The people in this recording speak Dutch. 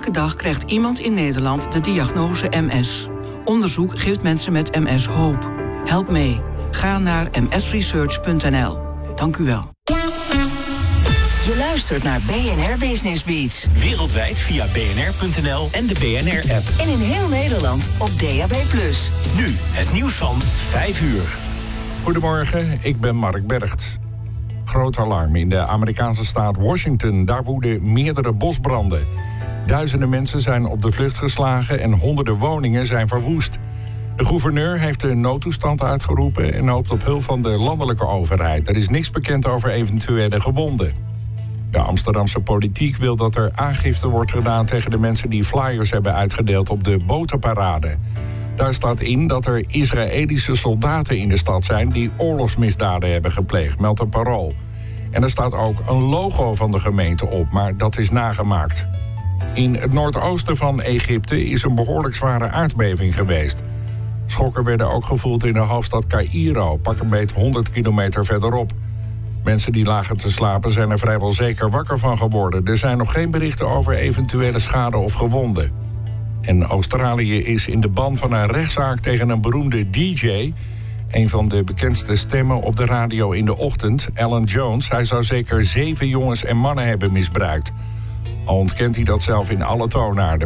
Elke dag krijgt iemand in Nederland de diagnose MS. Onderzoek geeft mensen met MS hoop. Help mee. Ga naar msresearch.nl. Dank u wel. Je luistert naar BNR Business Beats. Wereldwijd via bnr.nl en de BNR-app. En in heel Nederland op DAB+. Nu het nieuws van 5 uur. Goedemorgen, ik ben Mark Bergt. Groot alarm in de Amerikaanse staat Washington. Daar woeden meerdere bosbranden. Duizenden mensen zijn op de vlucht geslagen en honderden woningen zijn verwoest. De gouverneur heeft de noodtoestand uitgeroepen en hoopt op hulp van de landelijke overheid. Er is niks bekend over eventuele gewonden. De Amsterdamse politiek wil dat er aangifte wordt gedaan tegen de mensen die flyers hebben uitgedeeld op de botenparade. Daar staat in dat er Israëlische soldaten in de stad zijn die oorlogsmisdaden hebben gepleegd, meldt het Parool. En er staat ook een logo van de gemeente op, maar dat is nagemaakt. In het noordoosten van Egypte is een behoorlijk zware aardbeving geweest. Schokken werden ook gevoeld in de hoofdstad Caïro, pak een beet 100 kilometer verderop. Mensen die lagen te slapen zijn er vrijwel zeker wakker van geworden. Er zijn nog geen berichten over eventuele schade of gewonden. En Australië is in de ban van een rechtszaak tegen een beroemde DJ. Een van de bekendste stemmen op de radio in de ochtend, Alan Jones. Hij zou zeker 7 jongens en mannen hebben misbruikt. Al ontkent hij dat zelf in alle toonaarden.